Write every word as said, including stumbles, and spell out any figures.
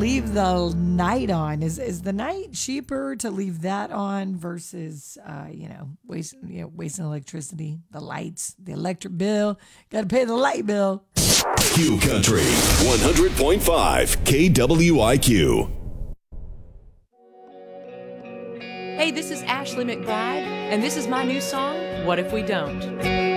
leave the night on. Is is the night cheaper to leave that on versus uh, you know, wasting you know, wasting electricity, the lights, the electric bill? Got to pay the light bill. Q Country one hundred point five K W I Q. Hey, this is Ashley McBride, and this is my new song, What If We Don't?